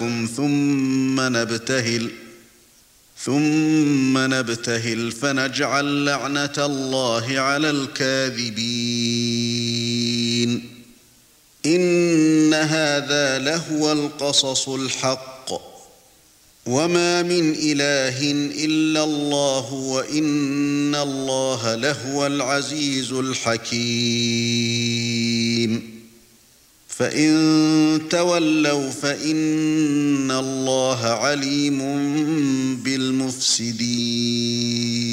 ثم نبتهل فنجعل لعنة الله على الكاذبين إن هذا لهو القصص الحق وما من إله إلا الله وإن الله لهو العزيز الحكيم فإن تولوا فإن الله عليم بالمفسدين